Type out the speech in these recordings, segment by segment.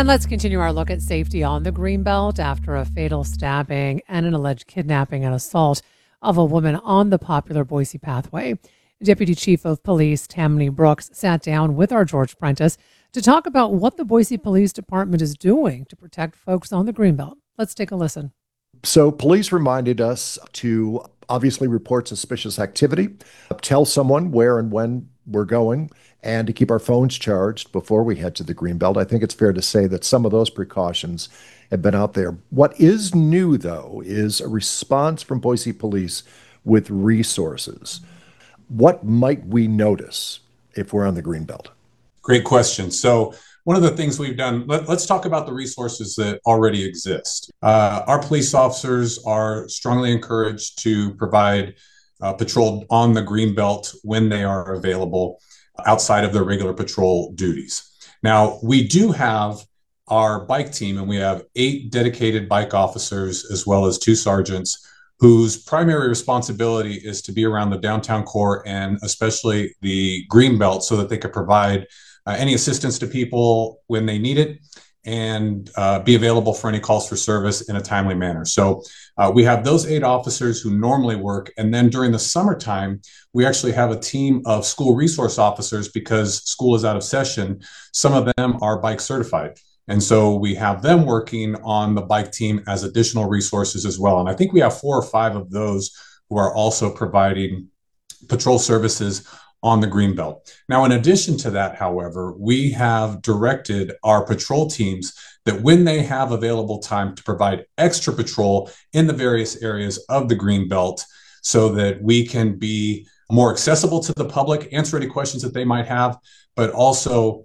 And let's continue our look at safety on the Greenbelt after a fatal stabbing and an alleged kidnapping and assault of a woman on the popular Boise Pathway. Deputy Chief of Police Tammany Brooks sat down with our George Prentice to talk about what the Boise Police Department is doing to protect folks on the Greenbelt. Let's take a listen. So police reminded us to obviously report suspicious activity, tell someone where and when we're going, and to keep our phones charged before we head to the Greenbelt. I think it's fair to say that some of those precautions have been out there. What is new, though, is a response from Boise Police with resources. What might we notice if we're on the Greenbelt? Great question. So one of the things we've done, let's talk about the resources that already exist. Our police officers are strongly encouraged to provide patrol on the Greenbelt when they are available outside of their regular patrol duties. Now, we do have our bike team, and we have 8 dedicated bike officers as well as 2 sergeants whose primary responsibility is to be around the downtown core and especially the Greenbelt so that they could provide any assistance to people when they need it and be available for any calls for service in a timely manner. So we have those 8 officers who normally work. And then during the summertime, we actually have a team of school resource officers because school is out of session. Some of them are bike certified. And so we have them working on the bike team as additional resources as well. And I think we have 4 or 5 of those who are also providing patrol services on the Greenbelt. Now, in addition to that, however, we have directed our patrol teams that when they have available time to provide extra patrol in the various areas of the Greenbelt so that we can be more accessible to the public, answer any questions that they might have, but also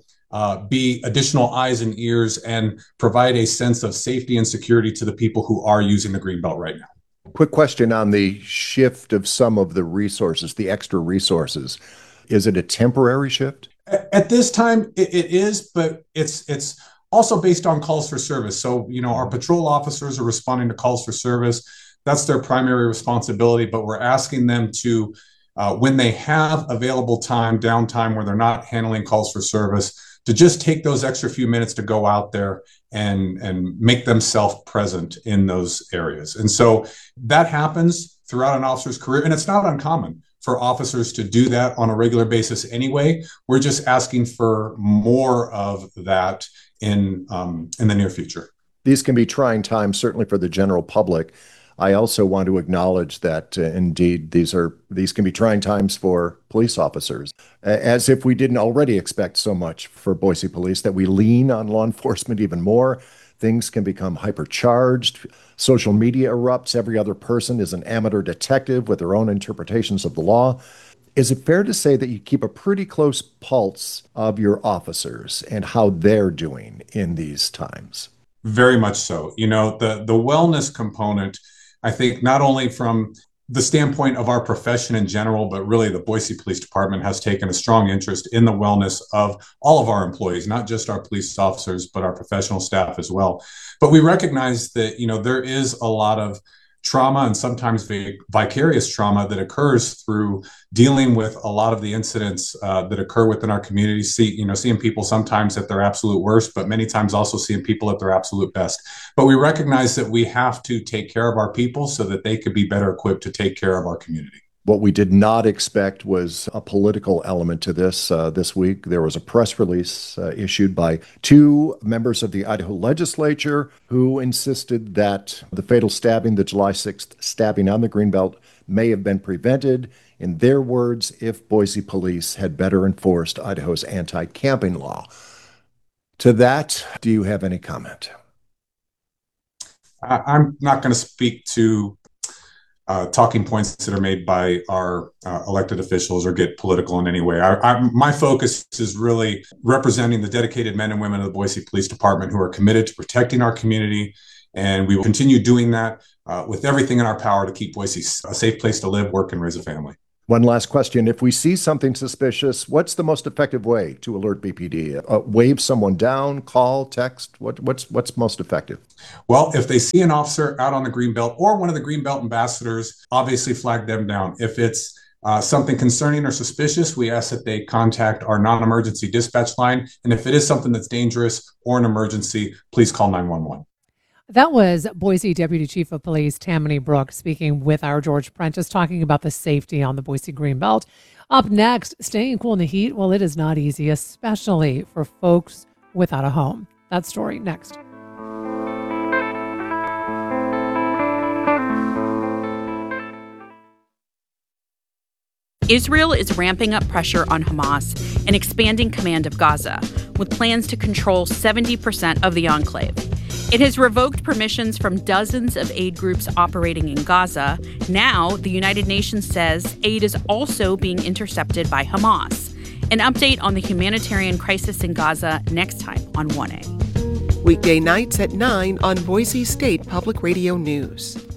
be additional eyes and ears and provide a sense of safety and security to the people who are using the Greenbelt right now. Quick question on the shift of some of the resources, the extra resources. Is it a temporary shift? At this time, it is, but it's also based on calls for service. So, our patrol officers are responding to calls for service. That's their primary responsibility, but we're asking them to, when they have available time, downtime, where they're not handling calls for service, to just take those extra few minutes to go out there and make themselves present in those areas. And so that happens throughout an officer's career, and it's not uncommon for officers to do that on a regular basis anyway. We're just asking for more of that in the near future. These can be trying times, certainly for the general public. I also want to acknowledge that indeed these can be trying times for police officers, as if we didn't already expect so much for Boise Police, that we lean on law enforcement even more. Things can become hypercharged. Social media erupts. Every other person is an amateur detective with their own interpretations of the law. Is it fair to say that you keep a pretty close pulse of your officers and how they're doing in these times? Very much so. The wellness component, I think, not only from the standpoint of our profession in general, but really the Boise Police Department has taken a strong interest in the wellness of all of our employees, not just our police officers, but our professional staff as well. But we recognize that, there is a lot of trauma and sometimes vicarious trauma that occurs through dealing with a lot of the incidents that occur within our community. Seeing people sometimes at their absolute worst, but many times also seeing people at their absolute best. But we recognize that we have to take care of our people so that they could be better equipped to take care of our community. What we did not expect was a political element to this. This week, there was a press release issued by 2 members of the Idaho legislature who insisted that the fatal stabbing, the July 6th stabbing on the Greenbelt, may have been prevented, in their words, if Boise police had better enforced Idaho's anti-camping law. To that, do you have any comment? I'm not going to speak to talking points that are made by our elected officials or get political in any way. My focus is really representing the dedicated men and women of the Boise Police Department who are committed to protecting our community, and we will continue doing that with everything in our power to keep Boise a safe place to live, work, and raise a family. One last question. If we see something suspicious, what's the most effective way to alert BPD? Wave someone down, call, text? What's most effective? Well, if they see an officer out on the Greenbelt or one of the Greenbelt ambassadors, obviously flag them down. If it's something concerning or suspicious, we ask that they contact our non-emergency dispatch line. And if it is something that's dangerous or an emergency, please call 911. That was Boise Deputy Chief of Police Tammany Brooks speaking with our George Prentice, talking about the safety on the Boise Greenbelt. Up next, staying cool in the heat, well, it is not easy, especially for folks without a home. That story next. Israel is ramping up pressure on Hamas and expanding command of Gaza, with plans to control 70% of the enclave. It has revoked permissions from dozens of aid groups operating in Gaza. Now, the United Nations says aid is also being intercepted by Hamas. An update on the humanitarian crisis in Gaza next time on 1A. Weekday nights at 9 on Boise State Public Radio News.